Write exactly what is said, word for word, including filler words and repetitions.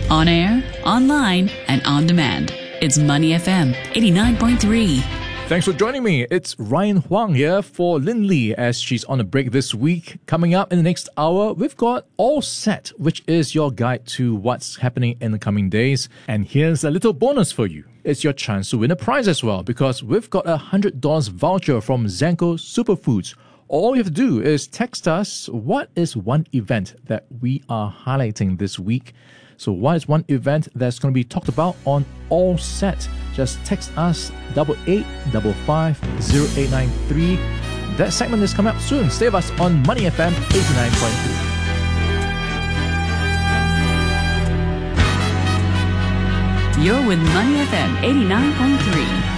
On air, online, and on demand. It's Money F M eighty-nine point three. Thanks for joining me. It's Ryan Huang here for Lin Lee as she's on a break this week. Coming up in the next hour, we've got All Set, which is your guide to what's happening in the coming days. And here's a little bonus for you. It's your chance to win a prize as well because we've got a one hundred dollars voucher from Zanko Superfoods. All you have to do is text us what is one event that we are highlighting this week. So what is one event that's going to be talked about on All Set? Just text us double eight double five zero eight nine three. That segment is coming up soon. Stay with us on Money F M eighty-nine point three. You're with Money F M eighty-nine point three.